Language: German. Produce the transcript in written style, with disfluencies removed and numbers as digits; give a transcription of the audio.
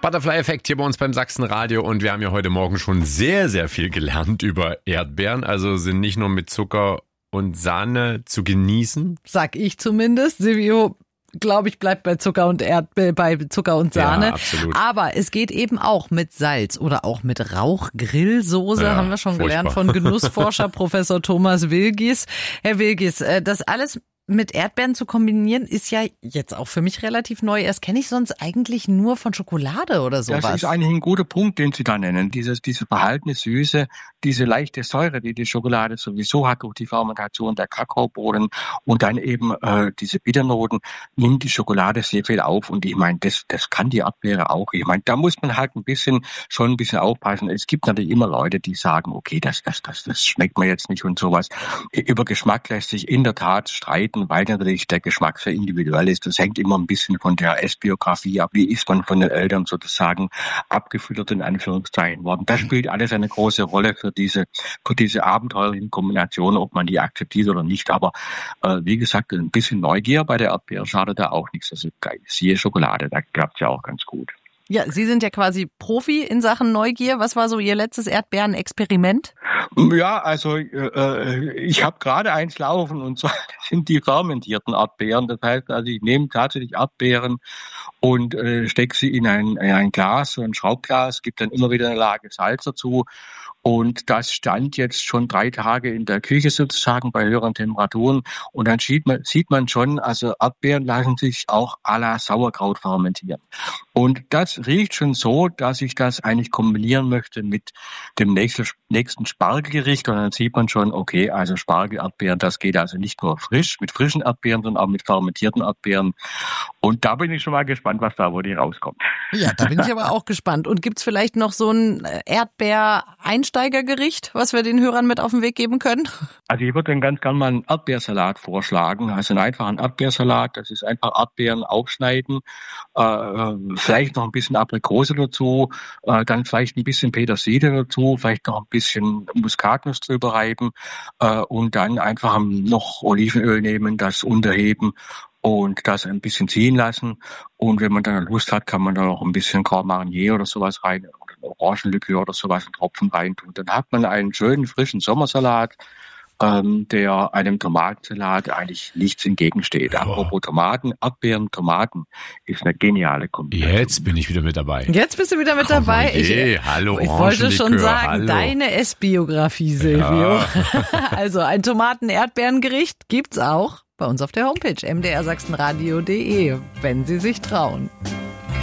Butterfly-Effekt hier bei uns beim Sachsenradio und wir haben ja heute Morgen schon sehr, sehr viel gelernt über Erdbeeren. Also sind nicht nur mit Zucker und Sahne zu genießen. Sag ich zumindest. Silvio, glaube ich, bleibt bei Zucker und bei Zucker und Sahne. Ja, absolut. Aber es geht eben auch mit Salz oder auch mit Rauchgrillsoße, Ja, haben wir schon furchtbar. gelernt von Genussforscher Professor Thomas Wilgis. Herr Wilgis, das alles mit Erdbeeren zu kombinieren, ist ja jetzt auch für mich relativ neu. Das kenne ich sonst eigentlich nur von Schokolade oder sowas. Das ist eigentlich ein guter Punkt, den Sie da nennen. Diese verhaltene Süße, diese leichte Säure, die die Schokolade sowieso hat durch die Fermentation der Kakaobohnen und dann eben diese Bitternoten, nimmt die Schokolade sehr viel auf. Und ich meine, das kann die Erdbeere auch. Ich meine, da muss man halt schon ein bisschen aufpassen. Es gibt natürlich immer Leute, die sagen, okay, das schmeckt mir jetzt nicht und sowas. Über Geschmack lässt sich in der Tat streiten, weil natürlich der Geschmack sehr individuell ist. Das hängt immer ein bisschen von der Essbiografie ab. Wie ist man von den Eltern sozusagen abgefüttert in Anführungszeichen worden? Das spielt alles eine große Rolle für diese abenteuerlichen Kombinationen, ob man die akzeptiert oder nicht. Aber wie gesagt, ein bisschen Neugier bei der Erdbeere schadet da auch nichts. Also siehe Schokolade, da klappt's ja auch ganz gut. Ja, Sie sind ja quasi Profi in Sachen Neugier. Was war so Ihr letztes Erdbeeren-Experiment? Ja, also ich habe gerade eins laufen und zwar sind die fermentierten Erdbeeren. Das heißt, also ich nehme tatsächlich Erdbeeren und stecke sie in ein Glas, so ein Schraubglas, gibt dann immer wieder eine Lage Salz dazu. Und das stand jetzt schon 3 Tage in der Küche sozusagen bei höheren Temperaturen. Und dann sieht man schon, also Erdbeeren lassen sich auch à la Sauerkraut fermentieren. Und das riecht schon so, dass ich das eigentlich kombinieren möchte mit dem nächsten Spargelgericht. Und dann sieht man schon, okay, also Spargel-Erdbeeren, das geht also nicht nur mit frischen Erdbeeren, sondern auch mit fermentierten Erdbeeren. Und da bin ich schon mal gespannt, was da wohl rauskommt. Ja, da bin ich aber auch gespannt. Und gibt's vielleicht noch so ein Erdbeer-Einsteigergericht, was wir den Hörern mit auf den Weg geben können? Also ich würde dann ganz gerne mal einen Erdbeersalat vorschlagen. Also einen einfachen Erdbeersalat, das ist einfach Erdbeeren aufschneiden, vielleicht noch ein bisschen Aprikose dazu, dann vielleicht ein bisschen Petersilie dazu, vielleicht noch ein bisschen Muskatnuss drüber reiben und dann einfach noch Olivenöl nehmen, das unterheben und das ein bisschen ziehen lassen. Und wenn man dann Lust hat, kann man da noch ein bisschen Grand Marnier oder sowas rein, oder Orangenlikör oder sowas, einen Tropfen rein tun. Dann hat man einen schönen, frischen Sommersalat, der einem Tomatensalat eigentlich nichts entgegensteht. Apropos Tomaten, Erdbeeren, Tomaten ist eine geniale Kombination. Jetzt bin ich wieder mit dabei. Jetzt bist du wieder mit dabei. Hallo, ich wollte schon sagen, hallo. deine Essbiografie, Silvio. Ja. Also ein Tomaten-Erdbeeren-Gericht gibt's auch bei uns auf der Homepage mdrsachsenradio.de, wenn Sie sich trauen.